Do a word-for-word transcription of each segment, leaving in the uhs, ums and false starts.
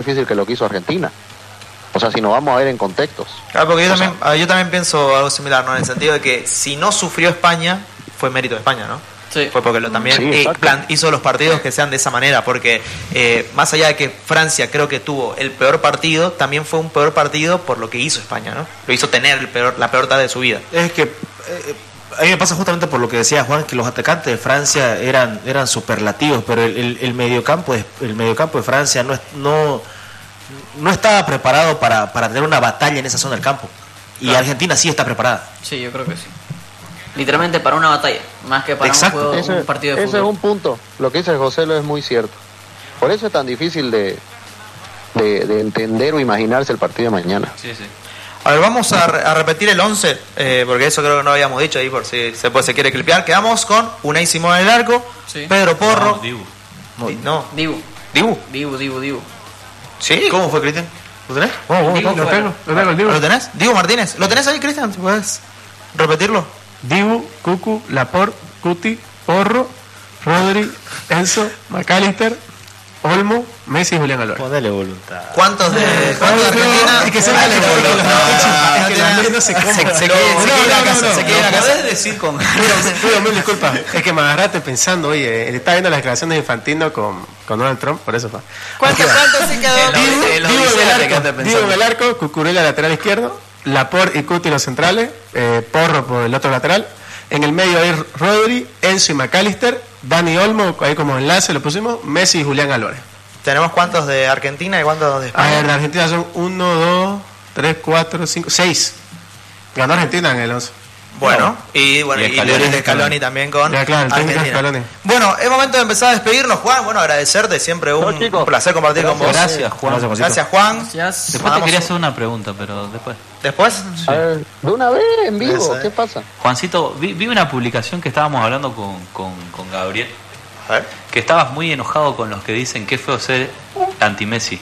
difícil que lo que hizo Argentina. O sea, si nos vamos a ver en contextos. Claro, porque yo, o también, sea, yo también pienso algo similar, ¿no? En el sentido de que si no sufrió España, fue mérito de España, ¿no? Sí. Fue porque lo, también sí, eh, plan, hizo los partidos que sean de esa manera, porque eh, más allá de que Francia creo que tuvo el peor partido, también fue un peor partido por lo que hizo España, ¿no? Lo hizo tener el peor, la peor tarde de su vida. Es que eh, a mí me pasa justamente por lo que decía Juan, que los atacantes de Francia eran eran superlativos, pero el, el, el mediocampo de, el mediocampo de Francia no no no estaba preparado para, para tener una batalla en esa zona del campo, y claro. Argentina sí está preparada. Sí, yo creo que sí. Literalmente para una batalla, más que para un, juego, ese, un partido de ese fútbol. Ese es un punto. Lo que dice José lo es muy cierto. Por eso es tan difícil de, de, de entender o imaginarse el partido de mañana. Sí, sí. A ver, vamos a, re- a repetir el once, eh, porque eso creo que no habíamos dicho ahí, por si se, puede, se quiere clipear. Quedamos con Unai Simón en el arco, sí. Pedro Porro. No, Dibu. No, no. Dibu. Dibu. Dibu, Dibu, Dibu. ¿Sí? ¿Cómo fue, Cristian? ¿Lo tenés? Oh, oh, Dibu lo fuera. tengo, lo tengo, el Dibu. ¿Lo tenés? Dibu Martínez. ¿Lo tenés ahí, Cristian? ¿Puedes repetirlo? Dibu, Cucu, Laporte, Cuti, Porro, Rodri, Enzo, McAllister, Olmo, Messi y Julián Álvarez. Ponele voluntad. ¿Cuántos de, ¿cuántos de Argentina? Es que se Dale, boludo. Es que la Andrés no se come. Se se No, quiere se no, quiere ir a no, casa. no, Se quiere ir a ¿Lo casa. podés decir con Pero, mil disculpas, es que me agarraste pensando, oye, él estaba viendo las declaraciones de Infantino con, con Donald Trump, por eso fue. ¿Cuánto, cuánto se quedó? En Dibu, en los Dibu en diseños el te arco, quedaste Dibu pensando. en el arco, Cucurella lateral izquierdo, Laporte y Cuti los centrales, eh, Porro por el otro lateral, en el medio hay Rodri, Enzo y McAllister, Dani Olmo, ahí como enlace lo pusimos, Messi y Julián Álvarez. ¿Tenemos cuántos de Argentina y cuántos de A España? ver, de Argentina son uno, dos, tres, cuatro, cinco, seis. Ganó Argentina en el once. Bueno, y bueno, Y y Scaloni. Luis Scaloni también con Ya, claro, el técnico Argentina. Scaloni. Bueno, es momento de empezar a despedirnos, Juan. Bueno, agradecerte, siempre un, No, chicos. un placer compartir con vos. Gracias, Juan. Gracias, Juancito. Gracias, Juan. Gracias. Después te Mandamos quería un- hacer una pregunta, pero después. ¿Después? A ver, de una vez en vivo, Eso, eh. ¿qué pasa? Juancito, vi, vi una publicación que estábamos hablando con, con, con Gabriel, A ver. que estabas muy enojado con los que dicen que es feo ser anti-Messi.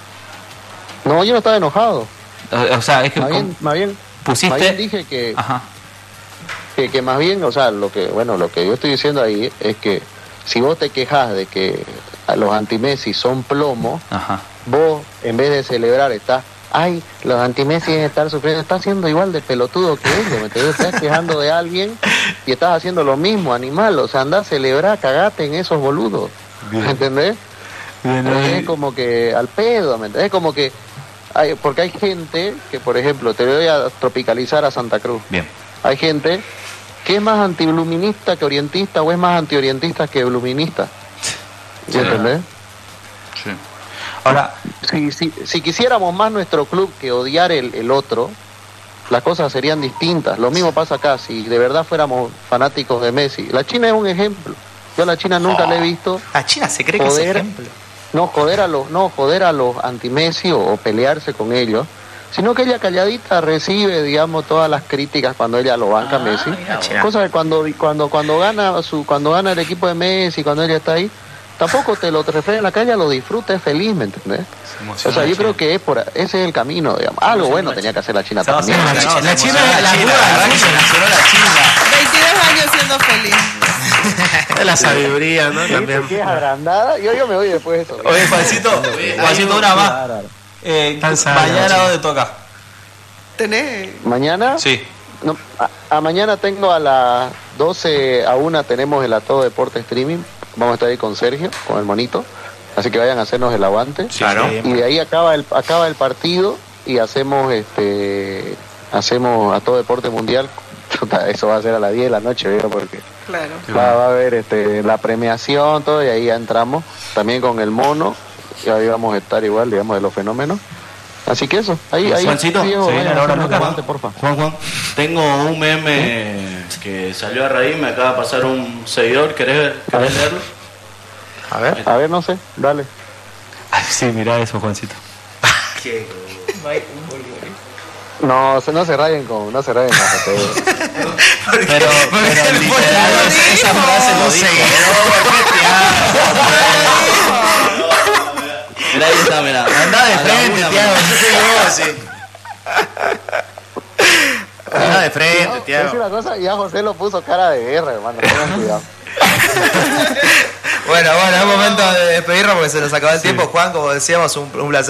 No, yo no estaba enojado. O, o sea, es que Más bien, con- más bien, pusiste... más bien dije que, Ajá. que, que más bien, o sea, lo que, bueno, lo que yo estoy diciendo ahí es que si vos te quejas de que a los anti-Messi son plomo, Ajá. vos en vez de celebrar estás, ay, los anti-Messi deben estar sufriendo, estás haciendo igual de pelotudo que ellos, ¿me entiendes? Estás quejando de alguien y estás haciendo lo mismo, animal, o sea, andá a celebrar, cagate en esos boludos, ¿me entendés? Porque es como que al pedo, ¿me entendés? Es como que hay, porque hay gente que, por ejemplo, te voy a tropicalizar a Santa Cruz. Bien. Hay gente que es más antibluminista que orientista o es más antiorientista que bluminista. ¿Sí, entendés? Sí. Ahora, Si, si, si quisiéramos más nuestro club que odiar el, el otro, las cosas serían distintas. Lo mismo pasa acá, si de verdad fuéramos fanáticos de Messi. La China es un ejemplo. Yo a la China nunca le he visto La China se cree que es Joder. ejemplo. no joder a los no joder a los anti-Messi o, o pelearse con ellos, sino que ella calladita recibe, digamos, todas las críticas cuando ella lo banca a Messi. mira, China. Cosa que cuando cuando cuando gana su cuando gana el equipo de Messi, cuando ella está ahí, tampoco te lo te refieres en la calle, lo disfruta, es feliz, ¿me entendés? O sea, yo creo que es por ese es el camino, digamos. Algo bueno tenía que hacer la China también. La China, la China, la la China, la verdad que se nacionó la China. veintidós años siendo feliz. de la sabiduría, ¿no? También. Que es agrandada, yo, yo me voy después de eso. Oye, Juancito, Juancito, una más. Eh, Tan sana, mañana, China. ¿dónde toca? Tenés. Mañana, Sí. no, a, a mañana tengo a las doce a una tenemos el A Todo Deporte Streaming. Vamos a estar ahí con Sergio, con el monito. Así que vayan a hacernos el aguante. Claro. Y de ahí acaba el acaba el partido y hacemos este hacemos A Todo Deporte Mundial. Chuta, eso va a ser a las diez de la noche, ¿veo? Porque Claro. va, va a haber este la premiación, todo, y ahí ya entramos. También con el mono, y ahí vamos a estar igual, digamos, de los fenómenos. Así que eso, ahí, ahí. Juancito, Diego, se vayan viene a la hora hacernos el loca. aguante, porfa. Juan, Juan. Tengo un meme que salió a raíz, me acaba de pasar un seguidor, ¿querés, querés leerlo? A ver. A ver, no sé, dale. Ay, sí, mirá eso, Juancito. No, se- no se rayen con, no se rayen con José. Pero, pero literal, esa frase lo dijo. Mirá, ahí está, mirá. Anda de A la frente, una, Tiago. mirá. Yo soy yo, así. Anda de frente, No, es Tiago. una cosa, ya José lo puso cara de guerra, hermano, tengan cuidado. Bueno, bueno, es momento de despedirnos porque se nos acabó el tiempo. Juan, como decíamos, un, un placer.